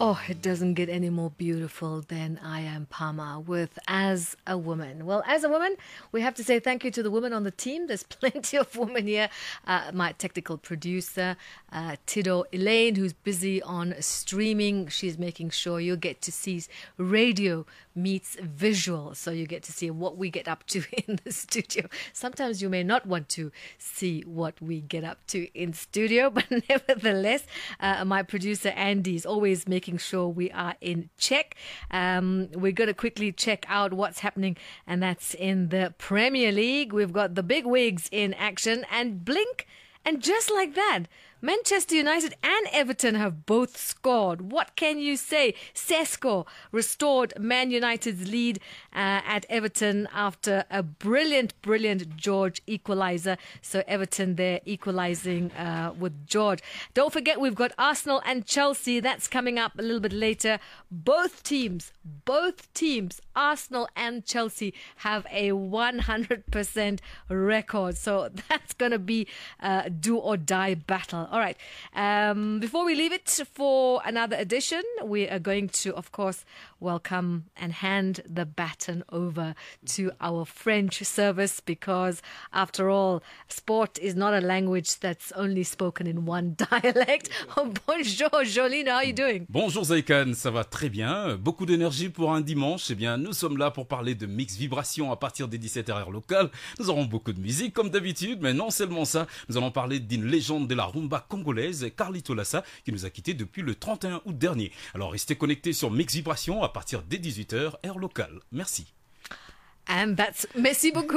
Oh, it doesn't get any more beautiful than I Am Pama with As a Woman. Well, as a woman, we have to say thank you to the women on the team. There's plenty of women here. My technical producer, Tido Elaine, who's busy on streaming. She's making sure you get to see radio meets visual. So you get to see what we get up to in the studio. Sometimes you may not want to see what we get up to in studio, but nevertheless, my producer Andy is always making sure we are in check. We're going to quickly check out what's happening, and that's in the Premier League. We've got the big wigs in action, and blink, and just like that, Manchester United and Everton have both scored. What can you say? Sesko restored Man United's lead at Everton after a brilliant George equaliser. So Everton there equalising with George. Don't forget, we've got Arsenal and Chelsea. That's coming up a little bit later. Both teams, Arsenal and Chelsea, have a 100% record. So that's going to be a do or die battle. All right. Before we leave it for another edition, we are going to, of course, welcome and hand the baton over to our French service, because, after all, sport is not a language that's only spoken in one dialect. Oh, bonjour, Jolene, how are you doing? Bonjour Zaikan, ça va très bien. Beaucoup d'énergie pour un dimanche. Eh bien, nous sommes là pour parler de Mix Vibration à partir des 17h heure locale. Nous aurons beaucoup de musique comme d'habitude, mais non seulement ça. Nous allons parler d'une légende de la rumba congolaise, Carlito Lassa, qui nous a quittés depuis le 31 août dernier. Alors restez connectés sur Mix Vibration à partir des 18h heure locale. Merci. And that's merci beaucoup.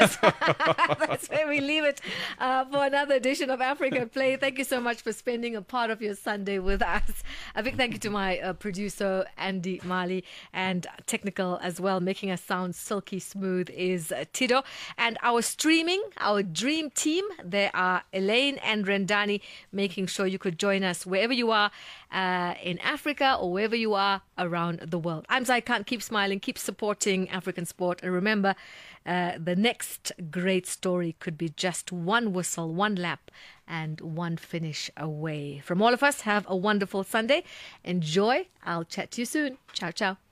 That's where we leave it for another edition of Africa Play. Thank you so much for spending a part of your Sunday with us. A big thank you to my producer, Andy Mali, and technical as well, making us sound silky smooth, is Tido. And our streaming, our dream team, there are Elaine and Rendani, making sure you could join us wherever you are in Africa or wherever you are around the world. I'm Zaikan. Keep smiling, keep supporting African sport. And remember, the next great story could be just one whistle, one lap, and one finish away. From all of us, have a wonderful Sunday. Enjoy. I'll chat to you soon. Ciao, ciao.